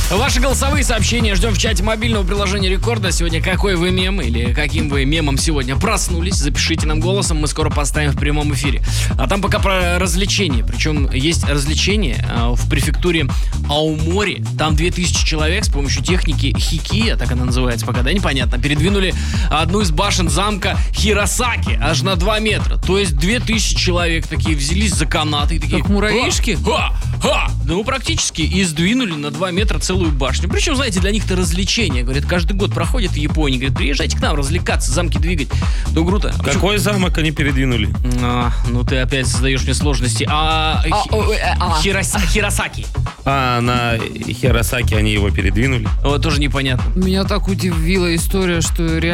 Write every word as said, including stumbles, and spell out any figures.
Ваши голосовые сообщения ждем в чате мобильного приложения Рекорда. Сегодня какой вы мем или каким вы мемом сегодня проснулись? Запишите нам голосом, мы скоро поставим в прямом эфире. А там пока про развлечения. Причем есть развлечения э, в префектуре Аомори. Там две тысячи человек с помощью техники Хикия, так она называется пока, да, непонятно, передвинули одну из башен замка Хиросаки аж на два метра. То есть две тысячи человек такие взялись за канаты и такие... Как муравьишки? Ха! Ха! Ну, практически. И сдвинули на два метра целую башню. Причем, знаете, для них это развлечение. Говорят, каждый год проходят в Японии. Говорят, приезжайте к нам развлекаться, замки двигать. Ну, круто. А Какой почему... замок они передвинули? А, ну, ты опять создаешь мне сложности. А, а, хи... о, э, а. Хирос... Хиросаки. А, на Хиросаки они его передвинули? Вот, тоже непонятно. Меня так удивила история, что реально